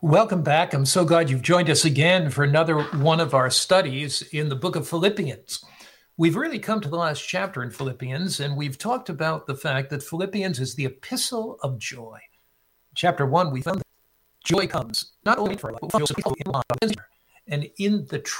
Welcome back. I'm so glad you've joined us again for another one of our studies in the book of Philippians. We've really come to the last chapter in Philippians, and we've talked about the fact that Philippians is the epistle of joy. Chapter 1, we found that joy comes not only for life, but also in life and in the